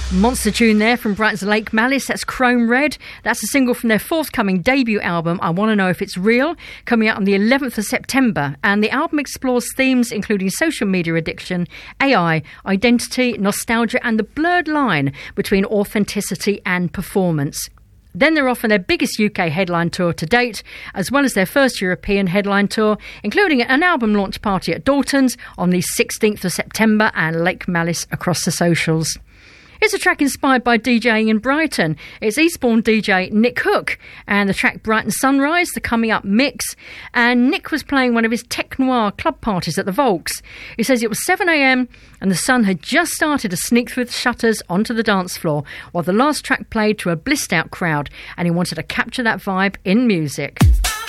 Monster tune there from Brighton's Lake Malice. That's Chrome Red. That's a single from their forthcoming debut album, I Want to Know If It's Real, coming out on the 11th of September. And the album explores themes including social media addiction, AI, identity, nostalgia, and the blurred line between authenticity and performance. Then they're off on their biggest UK headline tour to date, as well as their first European headline tour, including an album launch party at Dalton's on the 16th of September and Lake Malice across the socials. It's a track inspired by DJing in Brighton. It's Eastbourne DJ Nick Hook and the track Brighton Sunrise, the coming up mix. And Nick was playing one of his Tech Noir club parties at the Volks. He says it was 7 a.m. and the sun had just started to sneak through the shutters onto the dance floor while the last track played to a blissed out crowd, and he wanted to capture that vibe in music.